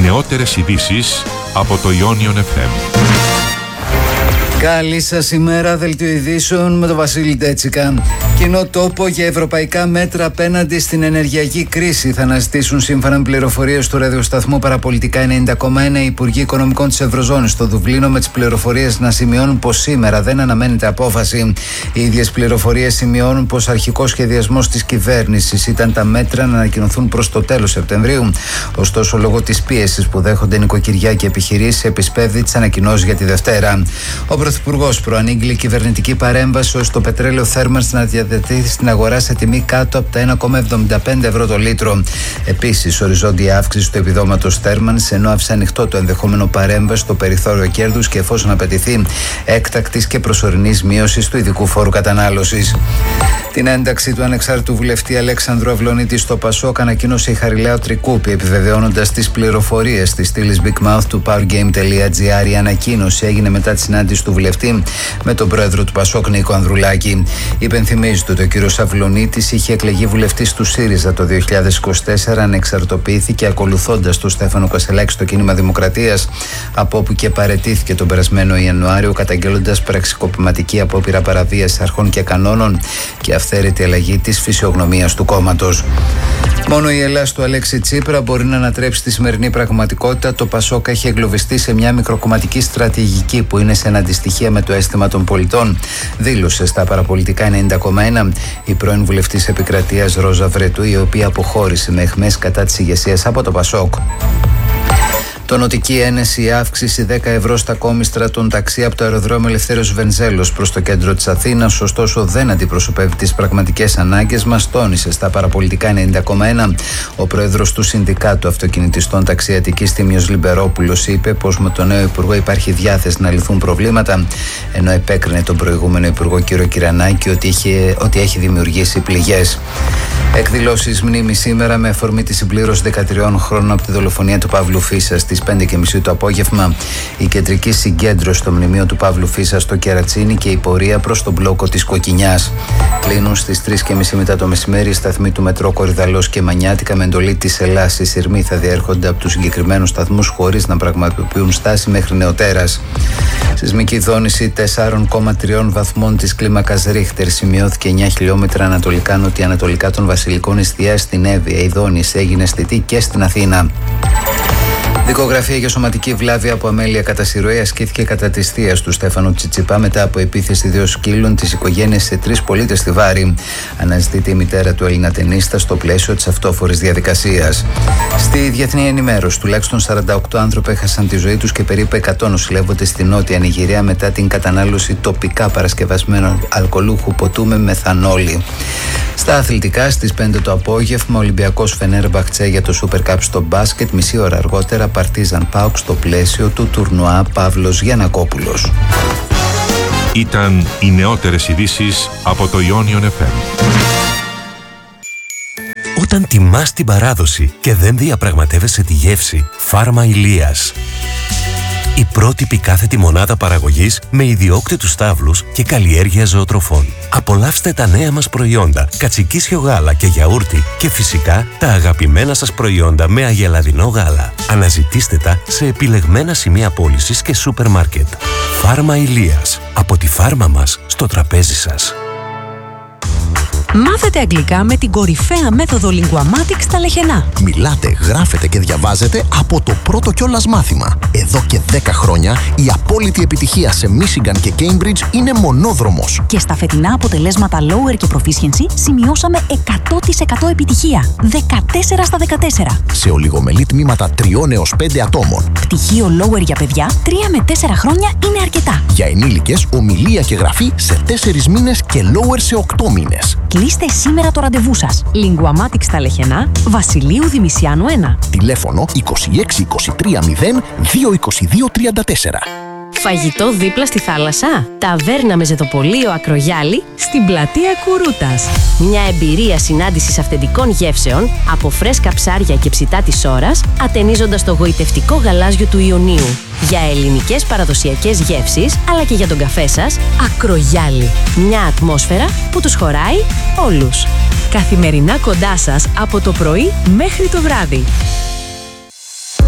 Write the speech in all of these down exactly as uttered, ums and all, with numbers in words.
νεότερες ειδήσεις από το Ionion εφ εμ. Καλή σας ημέρα, δελτίο ειδήσεων με τον Βασίλη Ντέτσικα. Κοινό τόπο για ευρωπαϊκά μέτρα απέναντι στην ενεργειακή κρίση θα αναζητήσουν σύμφωνα με πληροφορίες του ραδιοσταθμού Παραπολιτικά ενενήντα κόμμα ένα οι Υπουργοί Οικονομικών της Ευρωζώνης στο Δουβλίνο, με τις πληροφορίες να σημειώνουν πως σήμερα δεν αναμένεται απόφαση. Οι ίδιες πληροφορίες σημειώνουν πως αρχικός σχεδιασμός της κυβέρνησης ήταν τα μέτρα να ανακοινωθούν προς το τέλος Σεπτεμβρίου. Ωστόσο, λόγω της πίεσης που δέχονται νοικοκυριά και επιχειρήσεις, επισπεύδει τις ανακοινώσεις για τη Δευτέρα. Ο Πρωθυπουργός προανήγγειλε κυβερνητική παρέμβαση ώστε το πετρέλαιο θέρμανσης να διατεθεί στην αγορά σε τιμή κάτω από τα ένα κόμμα εβδομήντα πέντε ευρώ το λίτρο. Επίσης, οριζόντια αύξηση του επιδόματος θέρμανσης, ενώ άφησε ανοιχτό το ενδεχόμενο παρέμβαση στο περιθώριο κέρδους και εφόσον απαιτηθεί έκτακτης και προσωρινής μείωσης του ειδικού φόρου κατανάλωσης. Την ένταξη του ανεξάρτητου βουλευτή Αλέξανδρου Αυλωνίτη στο Πασόκ ανακοίνωσε η Χαριλάου Τρικούπη, επιβεβαιώνοντας τις πληροφορίες της στήλης Big Mouth του powergame.gr. Η ανακοίνωση έγινε μετά τη συνάντηση του βουλευτή με τον πρόεδρο του Πασόκ, Νίκο Ανδρουλάκη. Υπενθυμίζεται ότι ο κύριος Αυλωνίτης είχε εκλεγεί βουλευτής του ΣΥΡΙΖΑ το δύο χιλιάδες είκοσι τέσσερα, ανεξαρτοποιήθηκε ακολουθώντας τον Στέφανο Κασελάκη στο κίνημα Δημοκρατίας, από όπου και παραιτήθηκε τον περασμένο Ιανουάριο, καταγγέλλοντας πραξικοπηματική απόπειρα παραβίαση αρχών και κανόνων και αυθαίρετη αλλαγή της φυσιογνωμίας του κόμματος. Μόνο η Ελλάς του Αλέξη Τσίπρα μπορεί να ανατρέψει τη σημερινή πραγματικότητα. Το Πασόκ έχει εγκλωβιστεί σε μια μικροκομματική στρατηγική που είναι σε αντιστοιχεία με το αίσθημα των πολιτών, δήλωσε στα Παραπολιτικά ενενήντα κόμμα ένα η πρώην βουλευτής Επικρατείας Ρόζα Βρετού, η οποία αποχώρησε με αιχμές κατά της ηγεσίας από το Πασόκ. Τονωτική ένεση, η αύξηση δέκα ευρώ στα κόμιστρα των ταξί από το αεροδρόμιο Ελευθέριος Βενιζέλος προς το κέντρο της Αθήνας, ωστόσο δεν αντιπροσωπεύει τις πραγματικές ανάγκες μας, τόνισε στα Παραπολιτικά ενενήντα κόμμα ένα ο πρόεδρος του Συνδικάτου Αυτοκινητιστών Ταξιατικής, Τίμιος Λιμπερόπουλος. Είπε πως με τον νέο υπουργό υπάρχει διάθεση να λυθούν προβλήματα, ενώ επέκρινε τον προηγούμενο υπουργό κύριο Κυρανάκη ότι, είχε, ότι έχει δημιουργήσει πληγές. Εκδηλώσεις μνήμης σήμερα με αφορμή τη συμπλήρωση δεκατριών χρόνων από τη δολοφονία του Παύλου Φίσα στις πέντε και μισή το απόγευμα. Η κεντρική συγκέντρωση στο μνημείο του Παύλου Φίσα στο Κερατσίνι και η πορεία προς τον μπλόκο της Κοκκινιάς. Κλείνουν στις τρεις και μισή μετά το μεσημέρι οι σταθμοί του μετρό Κορυδαλός και Μανιάτικα με εντολή της Ελλάς. Οι σειρμοί θα διέρχονται από τους συγκεκριμένους σταθμούς χωρίς να πραγματοποιούν στάση μέχρι νεοτέρας. Σεισμική δόνηση τέσσερα κόμμα τρία βαθμών της κλίμακας Ρίχτερ σημειώθηκε εννιά χιλιόμετρα ανατολικά-νοτιοανατολικά των Βασιλικών Ιστιάς στην Εύβοια. Η δόνηση έγινε αισθητή και στην Αθήνα. Δικογραφία για σωματική βλάβη από αμέλεια κατά συρροή ασκήθηκε κατά της θείας του Στέφανου Τσιτσιπά μετά από επίθεση δύο σκύλων της οικογένειας σε τρεις πολίτες στη Βάρη. Αναζητείται η μητέρα του Έλληνα ταινίστα στο πλαίσιο της αυτόφορης διαδικασίας. Στη διεθνή ενημέρωση, τουλάχιστον σαράντα οκτώ άνθρωποι έχασαν τη ζωή τους και περίπου εκατό νοσηλεύονται στη Νότια Νιγηρία μετά την κατανάλωση τοπικά παρασκευασμένου αλκοολούχου ποτού με μεθανόλη. Στα αθλητικά, στις πέντε το απόγευμα, Ολυμπιακός Φενέρμπαχτσε για το Super Cup στο μπάσκετ, μισή ώρα αργότερα Παρτίζαν Πάουκ στο πλαίσιο του τουρνουά Παύλος Γιαννακόπουλος. Ήταν οι νεότερες ειδήσεις από το Ionion εφ εμ. Όταν τιμάς την παράδοση και δεν διαπραγματεύεσαι τη γεύση, Φάρμα Ηλίας. Η πρότυπη κάθετη μονάδα παραγωγής με ιδιόκτητους στάβλους και καλλιέργεια ζωοτροφών. Απολαύστε τα νέα μας προϊόντα, κατσικίσιο γάλα και γιαούρτι και φυσικά τα αγαπημένα σας προϊόντα με αγελαδινό γάλα. Αναζητήστε τα σε επιλεγμένα σημεία πώλησης και σούπερ μάρκετ. Φάρμα Ηλίας. Από τη φάρμα μας στο τραπέζι σας. Μάθετε αγγλικά με την κορυφαία μέθοδο Linguamatic στα Λεχενά. Μιλάτε, γράφετε και διαβάζετε από το πρώτο κιόλας μάθημα. Εδώ και δέκα χρόνια η απόλυτη επιτυχία σε Michigan και Cambridge είναι μονόδρομος. Και στα φετινά αποτελέσματα Lower και Proficiency σημειώσαμε εκατό τοις εκατό επιτυχία. δεκατέσσερα στα δεκατέσσερα. Σε ολιγομελή τμήματα τριών έως πέντε ατόμων. Πτυχίο Lower για παιδιά τρία με τέσσερα χρόνια είναι αρκετά. Για ενήλικες, ομιλία και γραφή σε τέσσερις μήνες και Lower σε οκτώ μήνες. Κλείστε σήμερα το ραντεβού σας. Linguamatic στα Λεχενά, Βασιλείου Δημησιάνου ένα. Τηλέφωνο είκοσι έξι είκοσι τρία μηδέν δύο είκοσι δύο τριάντα τέσσερα. Φαγητό δίπλα στη θάλασσα. Ταβέρνα με ζετοπολείο Ακρογιάλη στην πλατεία Κουρούτας. Μια εμπειρία συνάντησης αυθεντικών γεύσεων από φρέσκα ψάρια και ψητά της Ώρας, ατενίζοντας το γοητευτικό γαλάζιο του Ιωνίου. Για ελληνικές παραδοσιακές γεύσεις, αλλά και για τον καφέ σας, Ακρογιάλη. Μια ατμόσφαιρα που τους χωράει όλους. Καθημερινά κοντά σας από το πρωί μέχρι το βράδυ.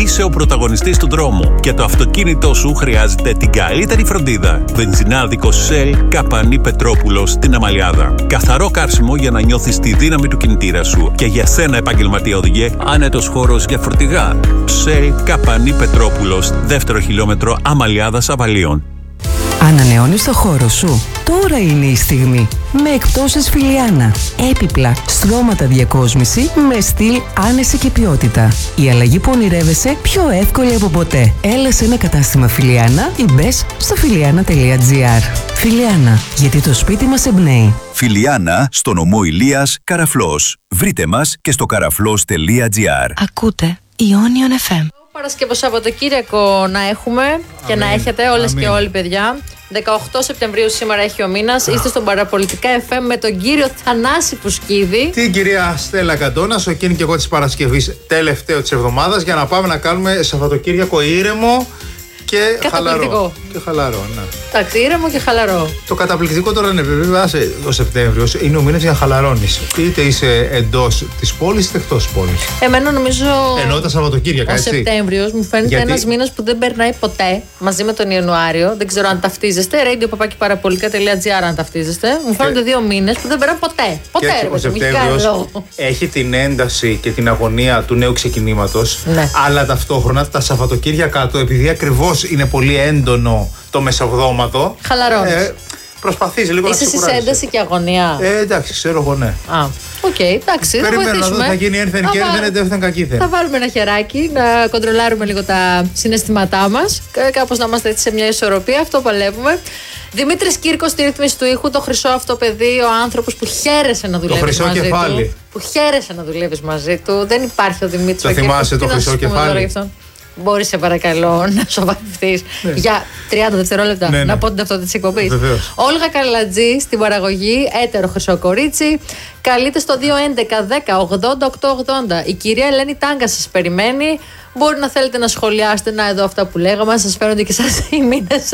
Είσαι ο πρωταγωνιστής του δρόμου και το αυτοκίνητό σου χρειάζεται την καλύτερη φροντίδα. Βενζινάδικο Shell Καπανή Πετρόπουλος στην Αμαλιάδα. Καθαρό καύσιμο για να νιώθεις τη δύναμη του κινητήρα σου. Και για σένα, επαγγελματία οδηγέ, άνετος χώρος για φορτηγά. Shell Καπανή Πετρόπουλος, δεύτερο χιλιόμετρο Αμαλιάδας Αβαλίων. Ανανεώνεις το χώρο σου. Τώρα είναι η στιγμή. Με εκπτώσεις Φιλιάνα. Έπιπλα, στρώματα διακόσμηση με στυλ, άνεση και ποιότητα. Η αλλαγή που ονειρεύεσαι πιο εύκολη από ποτέ. Έλα σε ένα κατάστημα Φιλιάνα ή μπες στο φιλιάνα τελεία τζι αρ. Φιλιάνα, γιατί το σπίτι μας εμπνέει. Φιλιάνα, στο νομό Ηλίας, Καραφλός. Βρείτε μας και στο καραφλός τελεία τζι αρ. Ακούτε Ionion εφ εμ. Παρασκευό Σαββατοκύριακο να έχουμε και Αμήν. Να έχετε όλες και όλοι, παιδιά. δεκαοκτώ Σεπτεμβρίου σήμερα έχει ο μήνας. Είστε στον Παραπολιτικά εφ εμ με τον κύριο Θανάση Πουσκίδη. Την κυρία Στέλλα Καντώνα, ο εκείνη και εγώ της Παρασκευής, τελευταίο της εβδομάδας, για να πάμε να κάνουμε Σαββατοκύριακο ήρεμο και χαλαρό. Και χαλαρό, ναι. Εντάξει, ήρεμο και χαλαρό. Το καταπληκτικό τώρα είναι βέβαια ο Σεπτέμβριος, είναι ο μήνας για να χαλαρώνεις. Είτε είσαι εντός της πόλης είτε εκτός της πόλης. Εμένα νομίζω. Εννοώ τα Σαββατοκύριακα, έτσι. Ο Σεπτέμβριος μου φαίνεται Γιατί... ένας μήνας που δεν περνάει ποτέ μαζί με τον Ιανουάριο. Δεν ξέρω αν ταυτίζεστε. radio παπάκι παραπολιτικά τελεία τζι αρ αν ταυτίζεστε. Μου φαίνονται και... δύο μήνες που δεν περνάνε ποτέ. Ποτέ. Και ο Σεπτέμβριος έχει την ένταση και την αγωνία του νέου ξεκινήματος. Ναι. Αλλά ταυτόχρονα τα Σαββατοκύριακα του, επειδή ακριβώς είναι πολύ έντονο το μεσοβδόματο. Χαλαρώνεις. Ε, προσπαθείς λίγο Είσαι να ξεκουράζεις. Είσαι σε ένταση και αγωνία. Ε, εντάξει, ξέρω εγώ, ναι. Α, οκ, okay, εντάξει. Περιμένω να δω, θα γίνει ένθεν και ένθεν, ένθεν κακήθεν. Θα βάλουμε ένα χεράκι, να κοντρολάρουμε λίγο τα συναισθήματά μας. Κάπως να είμαστε έτσι σε μια ισορροπία. Αυτό παλεύουμε. Δημήτρης Κύρκος στη ρύθμιση του ήχου, το χρυσό αυτό παιδί, ο άνθρωπος που χαίρεσε να δουλεύει μαζί κεφάλι. του. Το χρυσό κεφάλι. Που χαίρεσε να δουλεύει μαζί του. Δεν υπάρχει ο Δημήτρης. Το θυμάσαι το χρυσό κεφάλι. Μπορείς σε παρακαλώ να σοβαρευτείς ναι. για τριάντα δευτερόλεπτα ναι, ναι. να πω την ταυτότητα της εκπομπής. Όλγα Καρλατζή στην παραγωγή, έτερο χρυσό κορίτσι. Καλείτε στο δύο έντεκα δέκα ογδόντα οκτώ ογδόντα. Η κυρία Ελένη Τάγκα σας περιμένει. Μπορεί να θέλετε να σχολιάσετε, να εδώ αυτά που λέγαμε. Σας φαίνονται και σας οι μήνες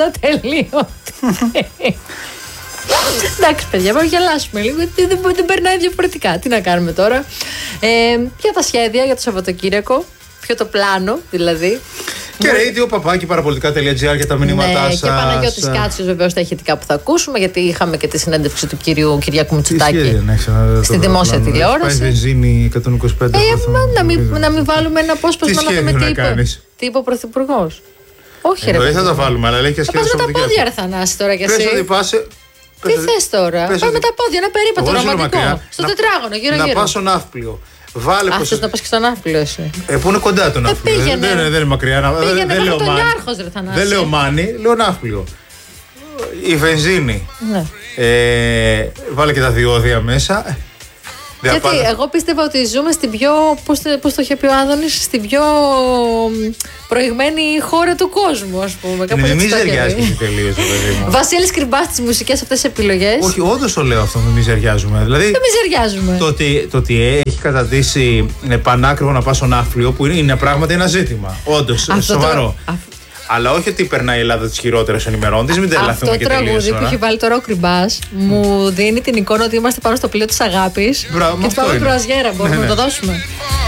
ατελείωτοι. Εντάξει, παιδιά, πάμε γελάσουμε λίγο. Δεν, δεν περνάει διαφορετικά. Τι να κάνουμε τώρα. Ε, για τα σχέδια για το Σαββατοκύριακο. Ποιο το πλάνο, δηλαδή. Και radio παπάκι παραπολιτικά τελεία τζι αρ για τα μηνύματά ναι, σας. Και Παναγιώτης Κάτσιος βεβαίως τα ηχητικά που θα ακούσουμε, γιατί είχαμε και τη συνέντευξη του κυρίου Κυριάκου Μητσοτάκη στη δημόσια τηλεόραση. Πάει βενζίνη εκατόν είκοσι πέντε. Ε, να, μην, να μην βάλουμε ένα απόσπασμα να δούμε τι είπε. Τι είπε ο Πρωθυπουργός. Όχι, ρε. Δεν θα τα βάλουμε, αλλά λέει και σχέδια. Θα πας με τα πόδια, ρε Θανάση, τώρα κι εσύ. Τι θες τώρα. Πάμε με τα πόδια, ένα περίπατο ρομαντικό. Στο τετράγωνο, γύρω-γύρω. Να πάω στο ναύπλιο. Βάλε Άχθες πως... να πας και στον ναύπλιο εσύ. Ε, που είναι κοντά το ναύπλιο. Ε, πήγαινε. Δεν, δεν, δεν είναι μακριά. Πήγαινε, δεν λέω μάνι. Δεν λέω μάνι, λέω ναύπλιο. Η βενζίνη. Ναι. Ε, βάλε και τα διόδια μέσα. Γιατί πάντα... εγώ πίστευα ότι ζούμε στην πιο, πώς, πώς το είχε πει ο Άδωνης, στην πιο προηγμένη χώρα του κόσμου, ας πούμε. Ναι, μη μιζεριάζουμε τελείως, παιδί μου. Βασίλης Κρυμπάς, τις μουσικές αυτές τις επιλογές. Όχι, όντως το λέω αυτό, μη μιζεριάζουμε. Δηλαδή, δεν μιζεριάζουμε. Το ότι, το ότι έχει καταντήσει πανάκριβο να πας στο ναύπλιο, που είναι, είναι πράγματι ένα ζήτημα. Όντως, σοβαρό. Το... Αλλά όχι ότι περνάει η Ελλάδα τις χειρότερες ενημερών της, μην τρελαθούμε και τελείως. Αυτό το τραγούδι που έχει βάλει τώρα ο Κρυμπάς μου δίνει την εικόνα ότι είμαστε πάνω στο πλοίο της αγάπης. Μπράβο, και πάμε προαζιέρα, μπορούμε να το δώσουμε.